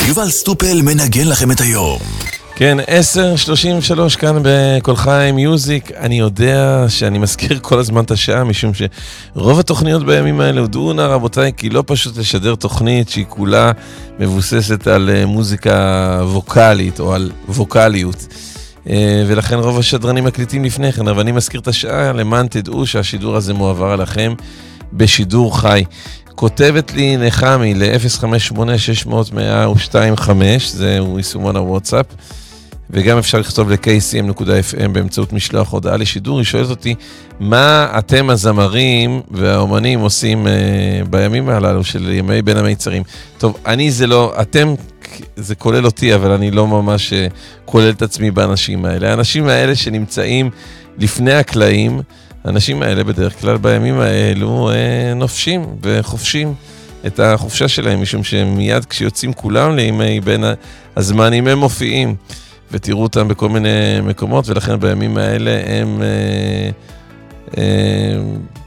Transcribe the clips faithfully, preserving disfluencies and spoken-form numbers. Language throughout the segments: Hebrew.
יובל סטופל מנגן לכם את היום. כן, עשר שלושים ושלוש כאן בכל חי מיוזיק. אני יודע שאני מזכיר כל הזמן את השעה, משום שרוב התוכניות בימים האלה הודעו נא רבותיי, כי לא פשוט לשדר תוכנית שהיא כולה מבוססת על מוזיקה ווקלית או על ווקליות. ולכן רוב השדרנים מקליטים לפני כן, אבל אני מזכיר את השעה למען תדעו שהשידור הזה מועבר עליכם בשידור חי. כותבת לי נחמי ל-אפס חמש שמונה שש אפס אפס אפס אפס שתיים חמש, זהו יישומון הוואטסאפ, וגם אפשר לכתוב ל-קיי סי אם נקודה אף אם באמצעות משלוח הודעה לשידור. היא שואלת אותי, מה אתם הזמרים והאומנים עושים uh, בימים הללו של ימי בין המיצרים? טוב, אני זה לא, אתם, זה כולל אותי, אבל אני לא ממש uh, כולל את עצמי באנשים האלה. האנשים האלה שנמצאים לפני הקלעים, האנשים האלה בדרך כלל בימים האלו אה, נופשים וחופשים את החופשה שלהם, משום שמיד כשיוצאים כולם לימי בין הזמנים הם מופיעים, ותראו אותם בכל מיני מקומות, ולכן בימים האלה הם אה, אה,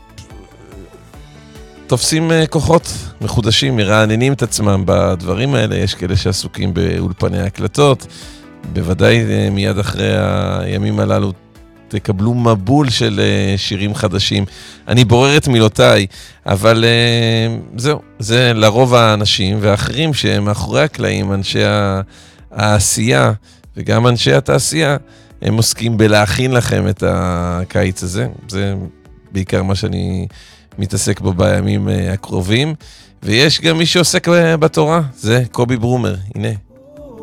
תופסים אה, כוחות מחודשים, מרעננים את עצמם בדברים האלה. יש כאלה שעסוקים באולפני הקלטות, בוודאי אה, מיד אחרי הימים הללו תקבלו מבול של uh, שירים חדשים. אני בורר את מילותיי, אבל uh, זהו, זה לרוב האנשים, ואחרים שהם מאחורי הקלעים, אנשי העשייה, וגם אנשי התעשייה, הם עוסקים בלהכין לכם את הקיץ הזה. זה בעיקר מה שאני מתעסק בו בימים uh, הקרובים. ויש גם מי שעוסק בתורה, זה קובי ברומר, הנה.